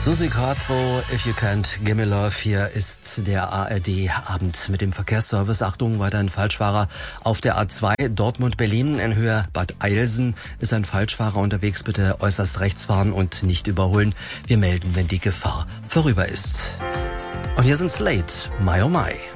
Suzi Quatro, If You Can't Give Me Love. Hier ist der ARD-Abend mit dem Verkehrsservice. Achtung, weiter ein Falschfahrer auf der A2 Dortmund-Berlin. In Höhe Bad Eilsen ist ein Falschfahrer unterwegs. Bitte äußerst rechts fahren und nicht überholen. Wir melden, wenn die Gefahr vorüber ist. Und hier sind Slate, My Oh My.